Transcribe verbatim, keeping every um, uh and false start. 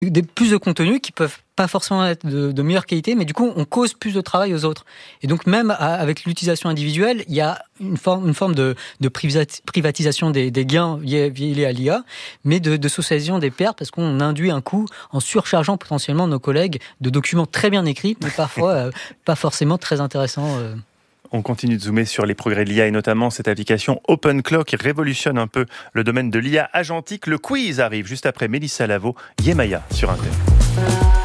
des, plus de contenus qui peuvent pas forcément être de, de meilleure qualité, mais du coup, on cause plus de travail aux autres. Et donc, même à, avec l'utilisation individuelle, il y a une forme, une forme de, de privatisation des, des gains liés, liés à l'I A, mais de, de socialisation des pertes, parce qu'on induit un coût en surchargeant potentiellement nos collègues de documents très bien écrits, mais parfois euh, pas forcément très intéressants. Euh. On continue de zoomer sur les progrès de l'I A et notamment cette application OpenClaw qui révolutionne un peu le domaine de l'I A agentique. Le quiz arrive juste après Mélissa Lavo, Yemaya sur Inter.